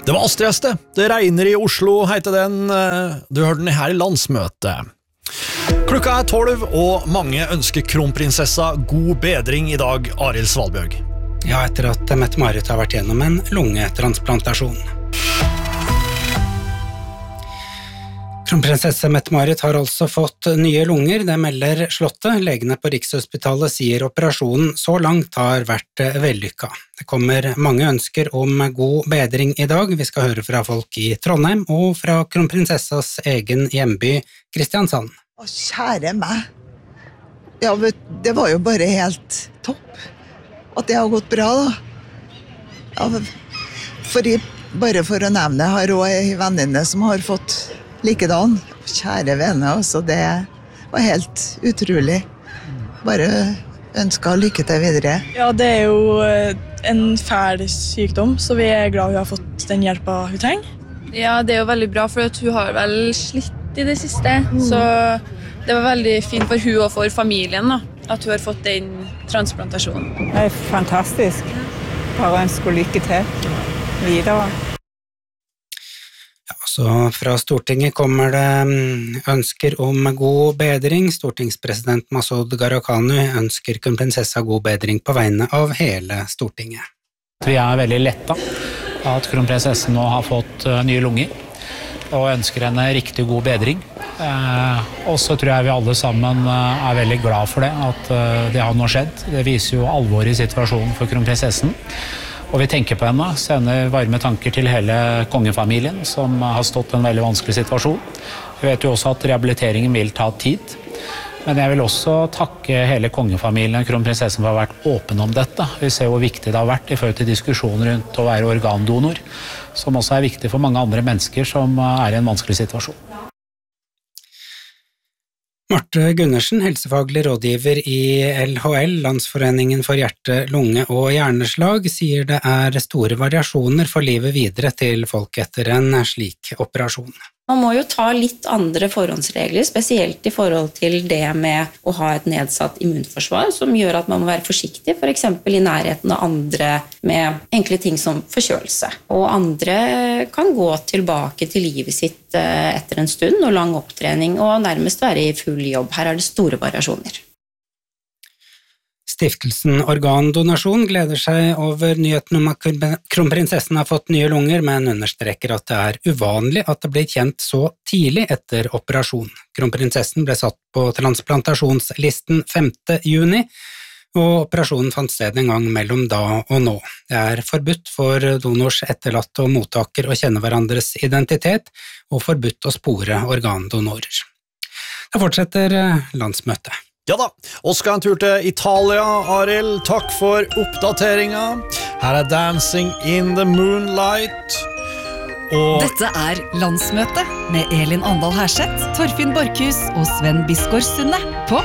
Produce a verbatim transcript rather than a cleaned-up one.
Det var Astrid. Det regner i Oslo, heter den. Du hørte den her i landsmøtet. Klokka er tolv, og mange ønsker kronprinsessa god bedring i dag, Arild Svalbjørg. Ja, etter at Mette-Marit har vært gjennom en lungetransplantasjon. Kronprinsesse Mette-Marit har altså fått nye lunger, det melder Slottet. Legene på Rikshospitalet sier operasjonen så langt har vært vellykket. Det kommer mange ønsker om god bedring i dag. Vi skal høre fra folk i Trondheim og fra kronprinsessas egen hjemby, Kristiansand. Å, kjære meg. Ja, det var jo bare helt topp. At det har gått bra, da. Ja, for jeg, bare for å nevne, jeg har også en venninne som har fått likedan. Kjære vene, altså, det var helt utrolig. Bare ønsker lykke til videre. Ja, det er jo en fæl sykdom, så vi er glad hun har fått den hjelpen hun trenger. Ja, det er jo veldig bra, for at hun har vel slitt i det siste, mm. så det var veldig fint for hun og for familien da, at hun har fått den transplantasjonen. Det er fantastisk. Bare ønsker lykke til videre. Ja, så fra Stortinget kommer det ønsker om god bedring. Stortingspresident Masud Gharahkhani ønsker kronprinsessa god bedring på vegne av hele Stortinget. Vi er veldig letta at kronprinsessen nå har fått nye lunger, og ønsker henne riktig god bedring. Eh, og så tror jeg vi alle sammen er veldig glad for det, at det har nå skjedd. Det viser jo alvor i situasjonen for kronprinsessen. Og vi tenker på henne, sender varme tanker til hele kongefamilien, som har stått i en veldig vanskelig situasjon. Vi vet jo også at rehabiliteringen vil ta tid. Men jeg vil også takke hele kongefamilien og kronprinsessen for å ha vært åpen om dette. Vi ser hvor viktig det har vært i forhold til diskusjoner rundt å være organdonor, som også er viktig for mange andre mennesker som er i en vanskelig situasjon. Marte Gundersen, helsefaglig rådgiver i L H L, Landsforeningen for hjerte, lunge og hjerneslag, sier det er store variasjoner for livet videre til folk etter en slik operasjon. Man må jo ta litt andre forhåndsregler, spesielt i forhold til det med å ha et nedsatt immunforsvar, som gjør at man må være forsiktig, for eksempel i nærheten av andre med enkle ting som forkjølelse. Og andre kan gå tilbake til livet sitt etter en stund og lang opptrening, og nærmest være i full jobb. Her er det store variasjoner. Stiftelsen Organdonasjon gleder seg over nyheten om at kronprinsessen har fått nye lunger, men understreker at det er uvanlig at det blir kjent så tidlig etter operasjon. Kronprinsessen ble satt på transplantasjonslisten femte juni, og operasjonen fant sted en gang mellom da og nå. Det er forbudt for donors etterlatte og mottaker å kjenne hverandres identitet, og forbudt å spore organdonorer. Da fortsetter landsmøtet. Ja da, og skal en tur til Italia, Arild. Takk for oppdateringa. Her er Dancing in the Moonlight. Og dette er landsmøtet med Elin Andal Herseth, Torfinn Borkhus og Sven Bisgaard Sunde på